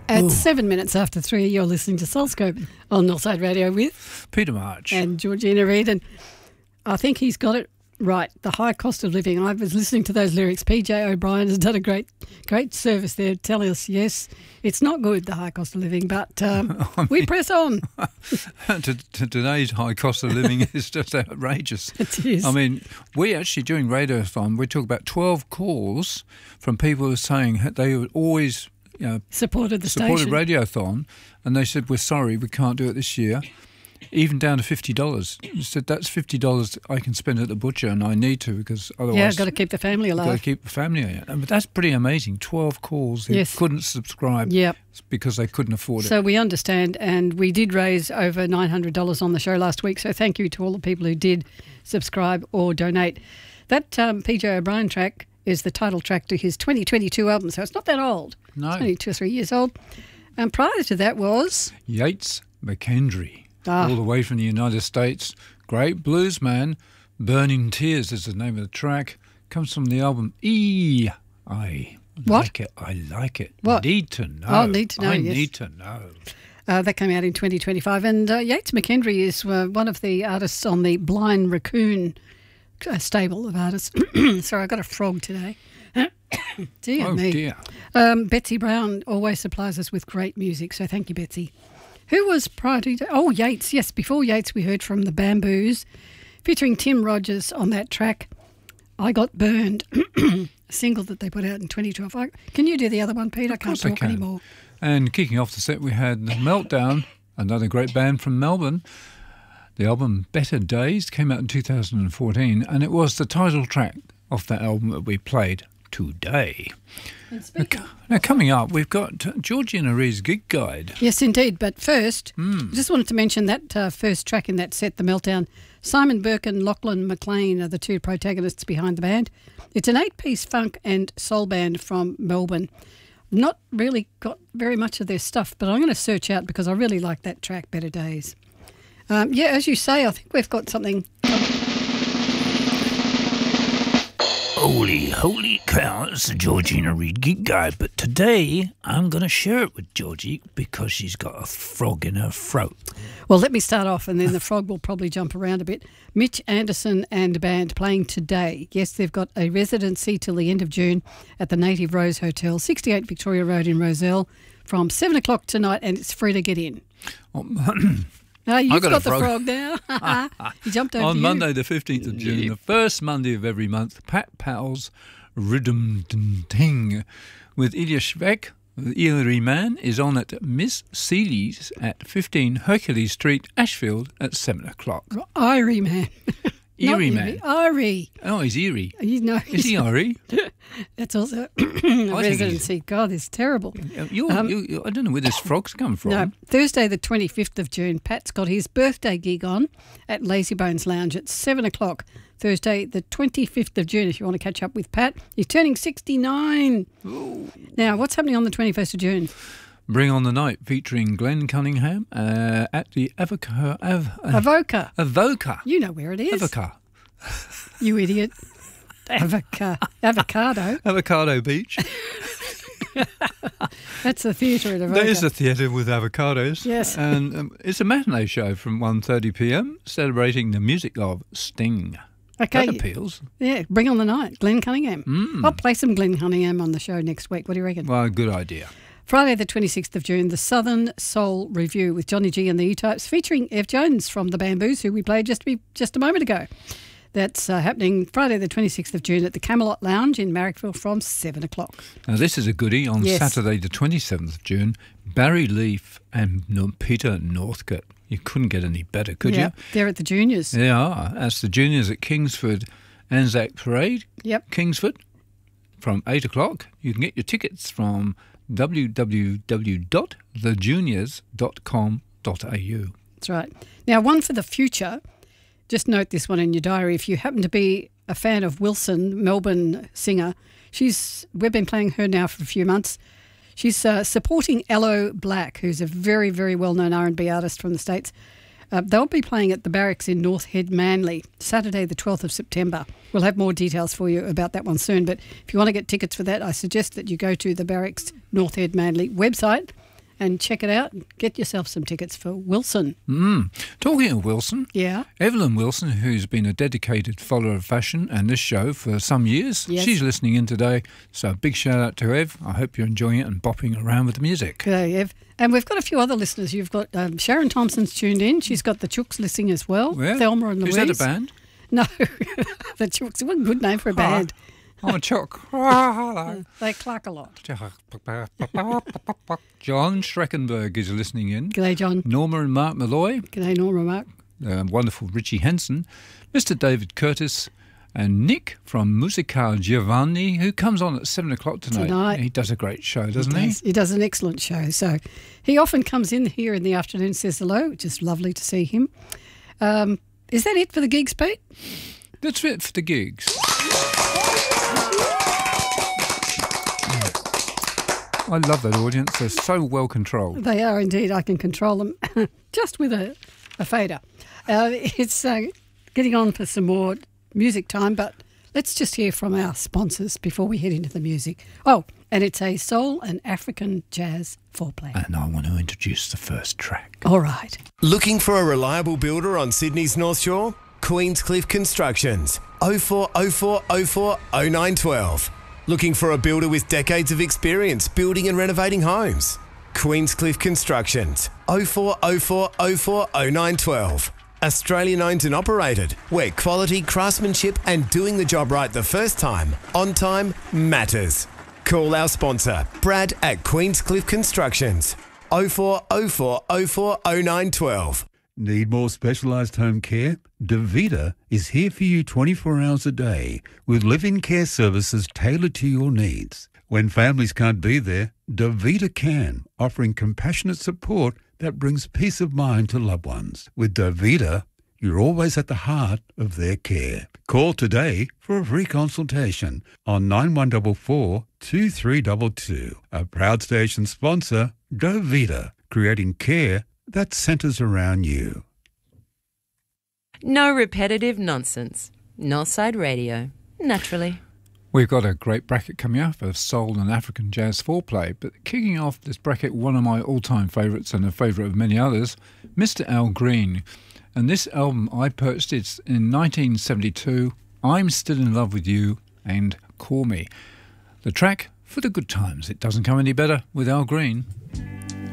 At 7 minutes after 3, you're listening to Soulscope on Northside Radio with Peter March and Georgina Reid. And I think he's got it right, the high cost of living. I was listening to those lyrics. PJ O'Brien has done a great service there telling us, yes, it's not good, the high cost of living, but we press on. Today's high cost of living is just outrageous. It is. I mean, we actually, during Radiothon, we took about 12 calls from people who were saying they would always supported the supported station. Radiothon, and they said, we're sorry, we can't do it this year. Even down to $50. You said, that's $50 I can spend at the butcher, and I need to, because otherwise... Yeah, I've got to keep the family alive. Got to keep the family alive. But that's pretty amazing. 12 calls who couldn't subscribe because they couldn't afford it. So we understand, and we did raise over $900 on the show last week, so thank you to all the people who did subscribe or donate. That PJ O'Brien track is the title track to his 2022 album, so it's not that old. No. It's only 2 or 3 years old. And prior to that was... Yates McKendry. All the way from the United States. Great blues man. Burning Tears is the name of the track. Comes from the album I like it. What? Need to know. Oh, Need to Know, yes. Need to know. That came out in 2025. And Yates McKendry is one of the artists on the Blind Raccoon stable of artists. Sorry, I got a frog today. Dear me. Dear. Betsy Brown always supplies us with great music, so thank you, Betsy. Who was prior to... Oh, Yates. Yes, before Yates we heard from the Bamboos, featuring Tim Rogers on that track, I Got Burned, a single that they put out in 2012. Can you do the other one, Peter? I can't talk anymore. And kicking off the set we had Meltdown, another great band from Melbourne. The album Better Days came out in 2014, and it was the title track of that album that we played today. Now, coming up, we've got Georgina Reid's Gig Guide. Yes, indeed. But first, I just wanted to mention that first track in that set, The Meltdown. Simon Burke and Lachlan McLean are the two protagonists behind the band. It's an 8-piece funk and soul band from Melbourne. Not really got very much of their stuff, but I'm going to search out because I really like that track, Better Days. As you say, I think we've got something... Holy cow, it's the Georgina Reid Gig Guide, but today I'm going to share it with Georgie because she's got a frog in her throat. Well, let me start off, and then the frog will probably jump around a bit. Mitch Anderson and band playing today. Yes, they've got a residency till the end of June at the Native Rose Hotel, 68 Victoria Road in Rozelle, from 7 o'clock tonight, and it's free to get in. You've got the frog now. He jumped over on you. Monday the 15th of June, the first Monday of every month, Pat Powell's Rhythm Ting with Ilya Shvek, the Erie Man, is on at Miss Seeley's at 15 Hercules Street, Ashfield at 7 o'clock. Irie Man. Erie Man. Irie. Oh, he's Erie. Is he Irie? That's also a residency. God, it's terrible. I don't know where this frog's come from. No, Thursday the 25th of June, Pat's got his birthday gig on at Lazy Bones Lounge at 7 o'clock. Thursday the 25th of June, if you want to catch up with Pat. He's turning 69. Ooh. Now, what's happening on the 21st of June? Bring on the Night, featuring Glenn Cunningham at the Avoca. You know where it is. Avoca. You idiot. Avocado. Avocado Beach. That's the theatre at Avoca. There is a theatre with avocados. Yes. And it's a matinee show from 1:30 p.m, celebrating the music of Sting. Okay. That appeals. Yeah, bring on the night. Glenn Cunningham. I'll play some Glenn Cunningham on the show next week. What do you reckon? Well, good idea. Friday the 26th of June, the Southern Soul Review with Johnny G and the E-Types, featuring Ev Jones from the Bamboos, who we played just a moment ago. That's happening Friday the 26th of June at the Camelot Lounge in Marrickville from 7 o'clock. Now, this is a goodie. On Saturday the 27th of June, Barry Leaf and Peter Northcote. You couldn't get any better, could you? They're at the Juniors. They are. That's the Juniors at Kingsford Anzac Parade. Yep. Kingsford from 8 o'clock. You can get your tickets from www.thejuniors.com.au. That's right. Now, one for the future. Just note this one in your diary. If you happen to be a fan of Wilson, Melbourne singer, we've been playing her now for a few months. She's supporting Aloe Black, who's a very, very well-known R&B artist from the States. They'll be playing at the Barracks in North Head, Manly, Saturday the 12th of September. We'll have more details for you about that one soon, but if you want to get tickets for that, I suggest that you go to the Barracks North Head, Manly website and check it out and get yourself some tickets for Wilson. Talking of Wilson, Yeah. Evelyn Wilson, who's been a dedicated follower of fashion and this show for some years, Yes. she's listening in today. So a big shout out to Ev. I hope you're enjoying it and bopping around with the music. G'day, Ev. And we've got a few other listeners. You've got Sharon Thompson's tuned in. She's got the Chooks listening as well. Yeah. Thelma and Louise. Is that a band? No, the Chooks. What a good name for a band. I'm a chook. They cluck a lot. John Schreckenberg is listening in. G'day, John. Norma and Mark Malloy. G'day, Norma, Mark. Wonderful Richie Henson. Mr. David Curtis. And Nick from Musical Giovanni, who comes on at 7 o'clock tonight. He does a great show, doesn't he? He does an excellent show. So he often comes in here in the afternoon, says hello, which is lovely to see him. Is that it for the gigs, Pete? That's it for the gigs. I love that audience. They're so well controlled. They are indeed. I can control them just with a fader. It's getting on for some more music time, but let's just hear from our sponsors before we head into the music. Oh, and it's a soul and African jazz foreplay. And I want to introduce the first track. All right. Looking for a reliable builder on Sydney's North Shore? Queenscliff Constructions. 0404 04 0912. Looking for a builder with decades of experience building and renovating homes? Queenscliff Constructions. 0404 04 0912. Australian owned and operated, where quality, craftsmanship and doing the job right the first time, on time, matters. Call our sponsor, Brad at Queenscliff Constructions. 0404 04 0912. Need more specialised home care? DaVita is here for you 24 hours a day with live-in care services tailored to your needs. When families can't be there, DaVita can, offering compassionate support that brings peace of mind to loved ones. With DaVita, you're always at the heart of their care. Call today for a free consultation on 9144 2322. A proud station sponsor, DaVita, creating care that centres around you. No repetitive nonsense. Northside Radio. Naturally. We've got a great bracket coming up of soul and African jazz foreplay, but kicking off this bracket, one of my all-time favourites and a favourite of many others, Mr. Al Green. And this album I purchased in 1972, I'm Still in Love with You and Call Me. The track for the good times. It doesn't come any better with Al Green.